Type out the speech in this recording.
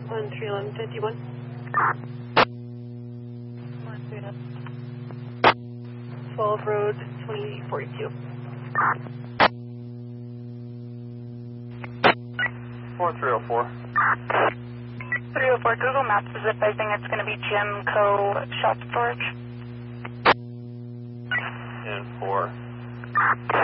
131151. 12 Road 2042. 4304. 304, Google Maps is advising it's going to be Gemco shop storage. And 4.